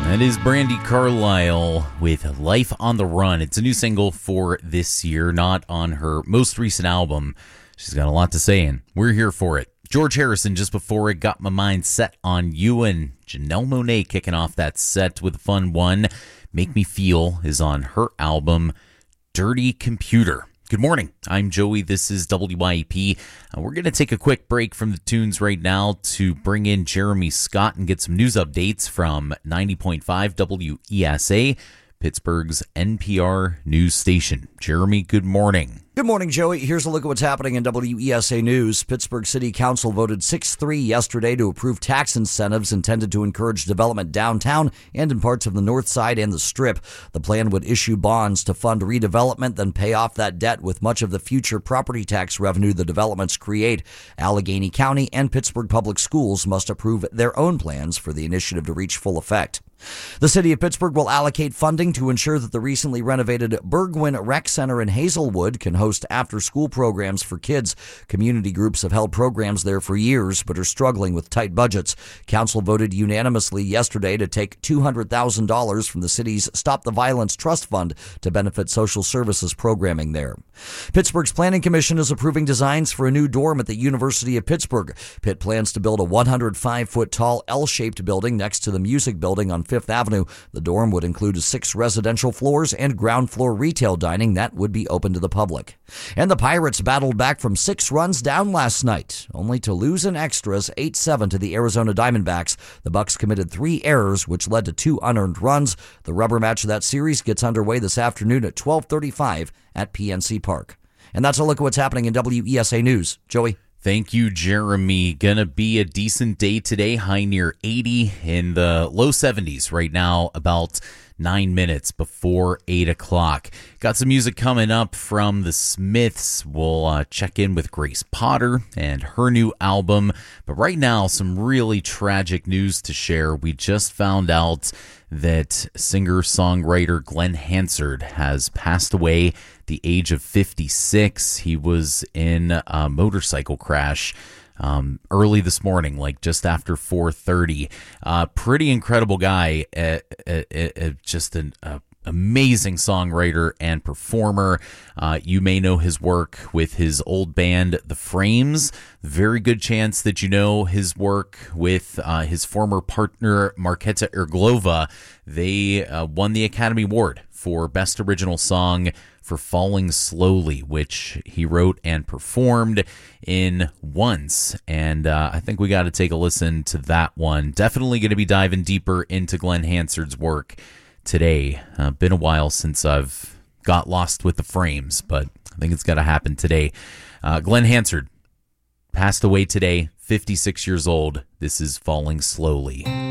That is Brandi Carlile with Life on the Run. It's a new single for this year, not on her most recent album. She's got a lot to say, and we're here for it. George Harrison, just before it, Got My Mind Set on You, and Janelle Monáe kicking off that set with a fun one. Make Me Feel is on her album, Dirty Computer. Good morning. I'm Joey. This is WYEP. We're going to take a quick break from the tunes right now to bring in Jeremy Scott and get some news updates from 90.5 WESA, Pittsburgh's NPR news station. Jeremy, good morning. Good morning, Joey. Here's a look at what's happening in WESA News. Pittsburgh City Council voted 6-3 yesterday to approve tax incentives intended to encourage development downtown and in parts of the North Side and the Strip. The plan would issue bonds to fund redevelopment, then pay off that debt with much of the future property tax revenue the developments create. Allegheny County and Pittsburgh Public Schools must approve their own plans for the initiative to reach full effect. The city of Pittsburgh will allocate funding to ensure that the recently renovated Bergwin Rec Center in Hazelwood can host after-school programs for kids. Community groups have held programs there for years but are struggling with tight budgets. Council voted unanimously yesterday to take $200,000 from the city's Stop the Violence Trust Fund to benefit social services programming there. Pittsburgh's Planning Commission is approving designs for a new dorm at the University of Pittsburgh. Pitt plans to build a 105-foot-tall L-shaped building next to the Music Building on Fifth Avenue. The dorm would include 6 residential floors and ground floor retail dining that would be open to the public. And the Pirates battled back from 6 runs down last night, only to lose in extras 8-7 to the Arizona Diamondbacks. The Bucks committed 3 errors, which led to 2 unearned runs. The rubber match of that series gets underway this afternoon at 12:35 at PNC Park. And that's a look at what's happening in WESA News. Joey? Thank you, Jeremy. Gonna be a decent day today. High near 80, in the low 70s right now, about 9 minutes before 8 o'clock. Got some music coming up from the Smiths. We'll check in with Grace Potter and her new album. But right now, some really tragic news to share. We just found out that singer-songwriter Glenn Hansard has passed away at the age of 56. He was in a motorcycle crash early this morning, like just after 4:30. Pretty incredible guy, just an amazing songwriter and performer. You may know his work with his old band, The Frames. Very good chance that you know his work with his former partner, Marketa Irglova. They won the Academy Award for Best Original Song for Falling Slowly, which he wrote and performed in Once. And I think we got to take a listen to that one. Definitely going to be diving deeper into Glenn Hansard's work today. Been a while since I've got lost with The Frames, but I think it's got to happen today. Glenn Hansard passed away today, 56 years old. This is Falling Slowly.